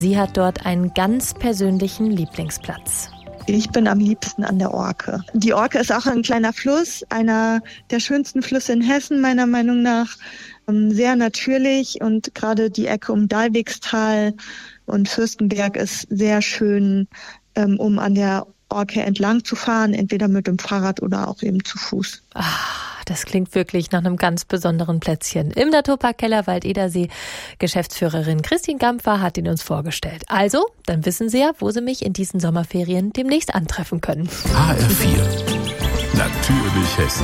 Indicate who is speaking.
Speaker 1: Sie hat dort einen ganz persönlichen Lieblingsplatz.
Speaker 2: Ich bin am liebsten an der Orke. Die Orke ist auch ein kleiner Fluss, einer der schönsten Flüsse in Hessen meiner Meinung nach. Sehr natürlich und gerade die Ecke um Dalwigstal und Fürstenberg ist sehr schön, um an der Orke entlang zu fahren, entweder mit dem Fahrrad oder auch eben zu Fuß.
Speaker 1: Das klingt wirklich nach einem ganz besonderen Plätzchen. Im Naturpark Kellerwald-Edersee. Geschäftsführerin Christine Gampfer hat ihn uns vorgestellt. Also, dann wissen Sie ja, wo Sie mich in diesen Sommerferien demnächst antreffen können.
Speaker 3: HR4. Natürlich Hessen.